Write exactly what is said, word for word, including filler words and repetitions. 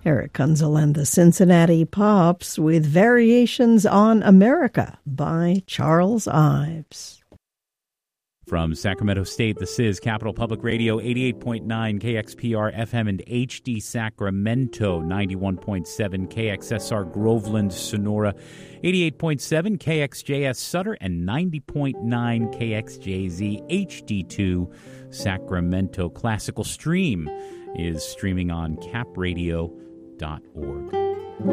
Eric Kunzel and the Cincinnati Pops with Variations on America by Charles Ives. From Sacramento State, this is Capital Public Radio, eighty-eight point nine K X P R F M and H D Sacramento, ninety-one point seven K X S R Groveland, Sonora, eighty-eight point seven K X J S Sutter, and ninety point nine K X J Z H D two Sacramento. Classical Stream is streaming on cap radio dot org.